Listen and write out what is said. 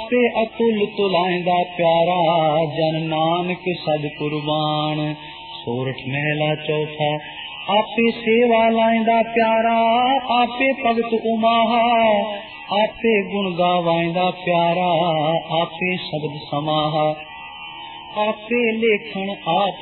आपे अतुल तुलाइंदा प्यारा, जन नानक सद कुर्बान। सोरठ महला चौथा। आपे सेवा लाइंदा प्यारा, आपे भगत उमाहा, आपे गुण गावाइंदा प्यारा, आपे शब्द समाहा। आपे लेखन आप